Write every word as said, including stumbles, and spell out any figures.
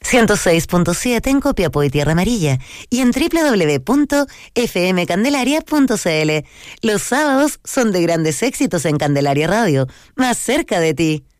ciento seis punto siete en Copiapó y Tierra Amarilla y en doble u doble u doble u punto f m candelaria punto c l. Los sábados son de grandes éxitos en Candelaria Radio, más cerca de ti.